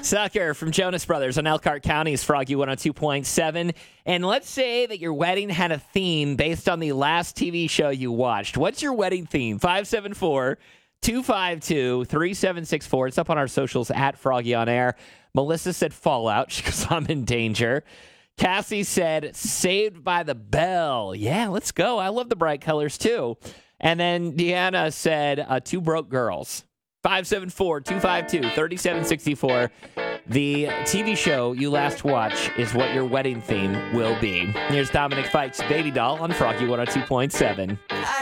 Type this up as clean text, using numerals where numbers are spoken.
Sucker from Jonas Brothers on Elkhart County's Froggy 102.7. And let's say that your wedding had a theme based on the last TV show you watched. What's your wedding theme? 574-252-3764. It's up on our socials at Froggy on Air. Melissa said Fallout. She goes, I'm in danger. Cassie said Saved by the Bell. Yeah, let's go. I love the bright colors too. And then Deanna said Two Broke Girls. 574-252-3764. The TV show you last watch is what your wedding theme will be. Here's Dominic Fike's Baby Doll on Froggy 102.7.